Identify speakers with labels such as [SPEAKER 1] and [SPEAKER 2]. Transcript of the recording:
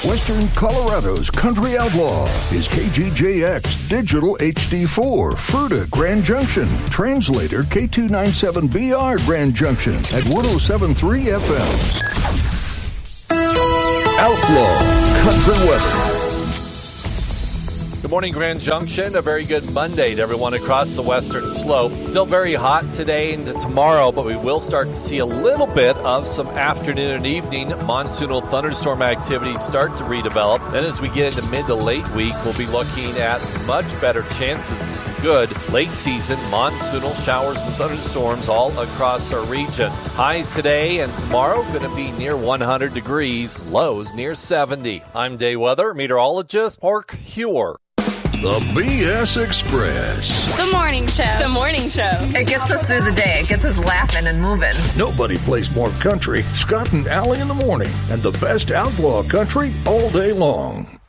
[SPEAKER 1] Western Colorado's Country Outlaw is KGJX Digital HD4, Fruita, Grand Junction. Translator K297BR, Grand Junction at 107.3 FM. Outlaw Country Weather.
[SPEAKER 2] Good morning, Grand Junction. A very good Monday to everyone across the western slope. Still very hot today and tomorrow, but we will start to see a little bit of some afternoon and evening monsoonal thunderstorm activity start to redevelop. Then as we get into mid to late week, we'll be looking at much better chances. Good late season monsoonal showers and thunderstorms all across our region. Highs today and tomorrow going to be near 100 degrees, lows near 70. I'm day weather meteorologist Mark Hewer.
[SPEAKER 1] The BS Express.
[SPEAKER 3] The morning show. The morning show.
[SPEAKER 4] It gets us through the day. It gets us laughing and moving.
[SPEAKER 1] Nobody plays more country. Scott and Allie in the morning. And the best outlaw country all day long.